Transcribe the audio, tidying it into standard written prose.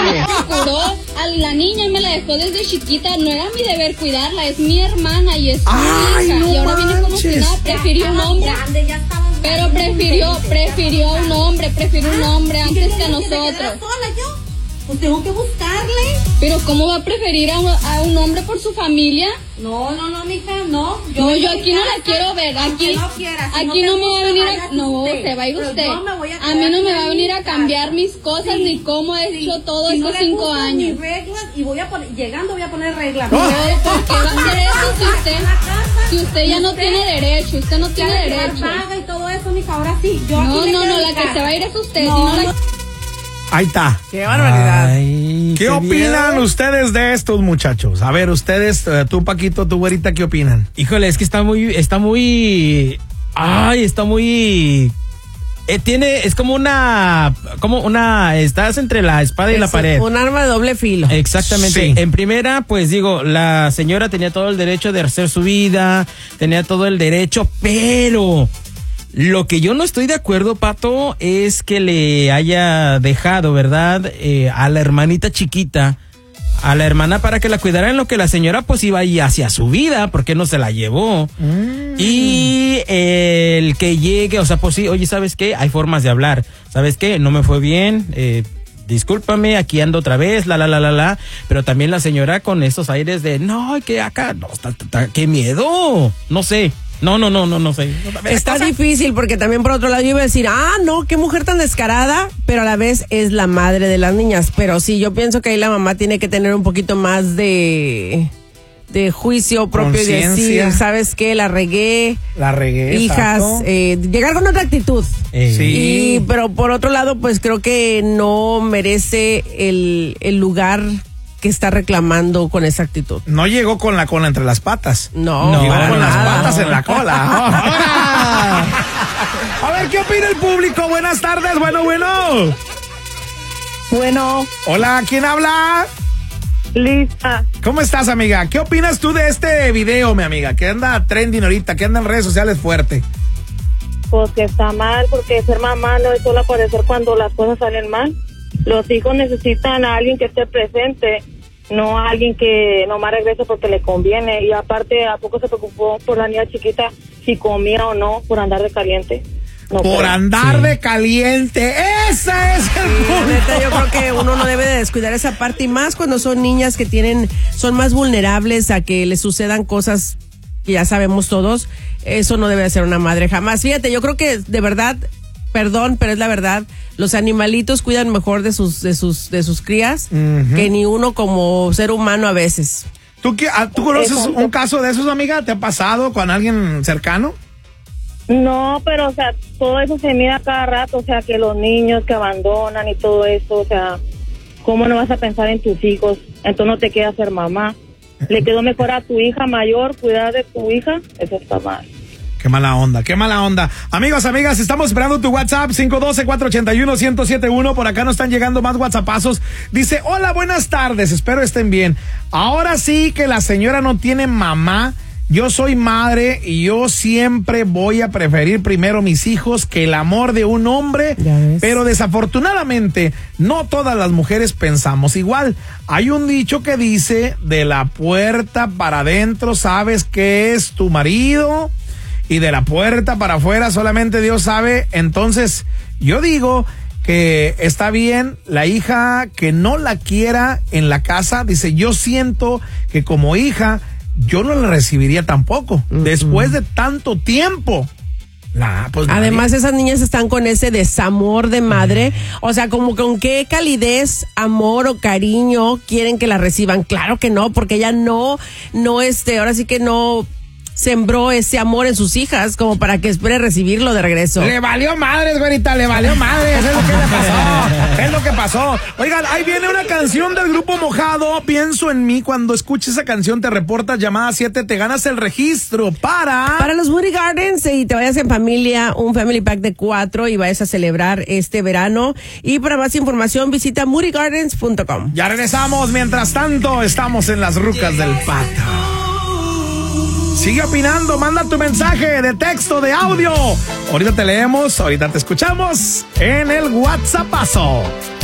Curó a la niña y me la dejó desde chiquita. No era mi deber cuidarla, es mi hermana y es mi hija. No, y ahora viene como si nada, prefirió un hombre. Pero prefirió un hombre antes que a nosotros. Pues tengo que buscarle. Pero ¿cómo va a preferir a un hombre por su familia? No, mija, no. Yo aquí no la quiero ver. Aquí no me va a venir a... No, se va a ir usted. A mí no me va a venir a cambiar mis cosas ni cómo he hecho todo estos 5 años. Mis reglas y voy a poner reglas. ¿Por qué va a hacer eso si usted ya no tiene derecho? Usted no tiene derecho. Y todo eso, mija, ahora sí. No, la que se va a ir es usted. Ahí está. ¡Qué barbaridad! Ay, ¿Qué opinan ustedes de estos muchachos? A ver, ustedes, tú Paquito, tú güerita, ¿qué opinan? Híjole, es que está muy... es como una, estás entre la espada y la pared. Un arma de doble filo. Exactamente. Sí. En primera, pues digo, la señora tenía todo el derecho de hacer su vida, tenía todo el derecho, pero... Lo que yo no estoy de acuerdo, Pato, es que le haya dejado, ¿verdad? A la hermanita chiquita, a la hermana para que la cuidara en lo que la señora pues iba ahí hacia su vida, porque no se la llevó. Y el que llegue, o sea, pues sí, oye, ¿sabes qué? Hay formas de hablar. ¿Sabes qué? No me fue bien, discúlpame, aquí ando otra vez, pero también la señora con esos aires de, no, que acá, no, qué miedo, no sé. No sé. Está difícil porque también por otro lado yo iba a decir, no, qué mujer tan descarada, pero a la vez es la madre de las niñas. Pero sí, yo pienso que ahí la mamá tiene que tener un poquito más de juicio propio y decir, ¿sabes qué? La regué, hijas, llegar con otra actitud. Sí. Pero por otro lado, pues creo que no merece el lugar que está reclamando con esa actitud. No llegó con la cola entre las patas. No, llegó con las nada. patas en la cola. A ver, ¿qué opina el público? Buenas tardes, Bueno. Hola, ¿quién habla? Lisa. ¿Cómo estás, amiga? ¿Qué opinas tú de este video, mi amiga? Que anda trending ahorita, que anda en redes sociales fuerte. Pues que está mal, porque ser mamá no es solo aparecer cuando las cosas salen mal. Los hijos necesitan a alguien que esté presente, no a alguien que nomás regrese porque le conviene. Y aparte, ¿a poco se preocupó por la niña chiquita si comía o no por andar de caliente? No, por andar de caliente, ese es el punto. Neta, yo creo que uno no debe de descuidar esa parte, y más cuando son niñas que son más vulnerables a que les sucedan cosas que ya sabemos todos. Eso no debe de ser una madre jamás. Fíjate, yo creo que de verdad, perdón, pero es la verdad, los animalitos cuidan mejor de sus crías que ni uno como ser humano a veces. ¿Tú conoces un caso de esos, amiga? ¿Te ha pasado con alguien cercano? No, pero, o sea, todo eso se mira cada rato, o sea, que los niños que abandonan y todo eso, o sea, ¿cómo no vas a pensar en tus hijos? Entonces no te queda ser mamá. Le quedó mejor a tu hija mayor cuidar de tu hija, eso está mal. Qué mala onda. Amigos, amigas, estamos esperando tu WhatsApp, 512-481-1071. Por acá nos están llegando más WhatsAppazos. Dice, hola, buenas tardes, espero estén bien. Ahora sí que la señora no tiene mamá. Yo soy madre y yo siempre voy a preferir primero mis hijos que el amor de un hombre. Pero desafortunadamente, no todas las mujeres pensamos igual. Hay un dicho que dice, de la puerta para adentro sabes que es tu marido, y de la puerta para afuera solamente Dios sabe. Entonces, yo digo que está bien la hija que no la quiera en la casa. Dice, yo siento que como hija, yo no la recibiría tampoco. Después de tanto tiempo. Además, esas niñas están con ese desamor de madre. O sea, como con qué calidez, amor o cariño quieren que la reciban. Claro que no, porque ella ahora sí que no sembró ese amor en sus hijas como para que espere recibirlo de regreso. Le valió madres, güerita, le valió madres. Es lo que le pasó. Es lo que pasó. Oigan, ahí viene una canción del grupo Mojado. Pienso en mí. Cuando escuches esa canción, te reportas llamada 7, te ganas el registro para los Moody Gardens y te vayas en familia, un family pack de 4 y vayas a celebrar este verano. Y para más información, visita moodygardens.com. Ya regresamos. Mientras tanto, estamos en las rucas del Pato. Sigue opinando, manda tu mensaje de texto, de audio. Ahorita te leemos, ahorita te escuchamos en el WhatsAppazo.